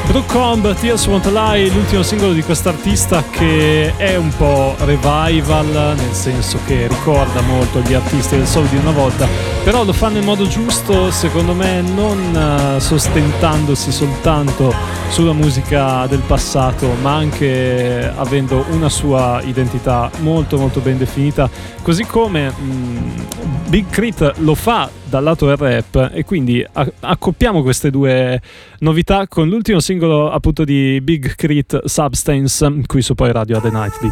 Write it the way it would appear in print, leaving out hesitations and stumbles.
Brooke Tears Won't Lie, l'ultimo singolo di quest'artista che è un po' revival, nel senso che ricorda molto gli artisti del soul di una volta, però lo fa nel modo giusto, secondo me, non sostentandosi soltanto sulla musica del passato, ma anche avendo una sua identità molto molto ben definita, così come Big K.R.I.T. lo fa dal lato del rap, e quindi accoppiamo queste due novità con l'ultimo singolo appunto di Big K.R.I.T., Substance, qui su Poi Radio a The Night Beat.